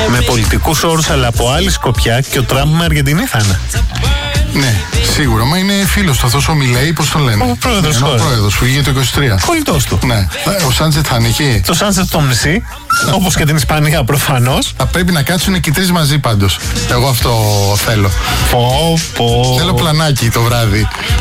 Με πολιτικούς όρους, αλλά από άλλη σκοπιά και ο Τραμπ με Αργεντινή θα είναι. Ναι, σίγουρα. Μα είναι φίλος του. Αυτός ο Μιλέη, πώς τον λένε. Ο πρόεδρος. Ο πρόεδρος που βγήκε το 23. Κολλητός του. Ναι. Ο Σάντζετ θα είναι εκεί. Το Σάντσετ το νησί, όπως και την Ισπανία προφανώς. Θα πρέπει να κάτσουν και οι τρεις μαζί πάντως. Εγώ αυτό θέλω. Πω. Θέλω πλανάκι το βράδυ.